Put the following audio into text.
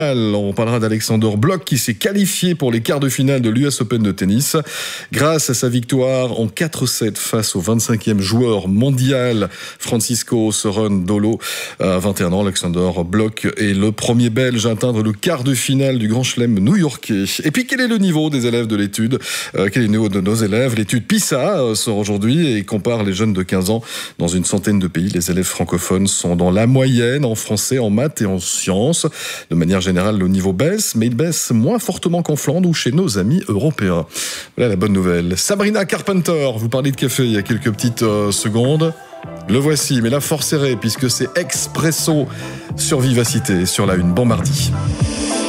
On parlera d'Alexander Blok qui s'est qualifié pour les quarts de finale de l'US Open de tennis grâce à sa victoire en 4-7 face au 25e joueur mondial Francisco Cerundolo. À 21 ans, Alexander Blok est le premier Belge à atteindre le quart de finale du Grand Chelem new-yorkais. Et puis, quel est le niveau des élèves de l'étude ? Quel est le niveau de nos élèves ? L'étude PISA sort aujourd'hui et compare les jeunes de 15 ans dans une centaine de pays. Les élèves francophones sont dans la moyenne en français, en maths et en sciences. De manière générale, le niveau baisse, mais il baisse moins fortement qu'en Flandre ou chez nos amis européens. Voilà la bonne nouvelle. Sabrina Carpenter, vous parliez de café il y a quelques petites secondes. Le voici, mais la force serrée, puisque c'est Expresso sur Vivacité, sur la Une. Bon mardi.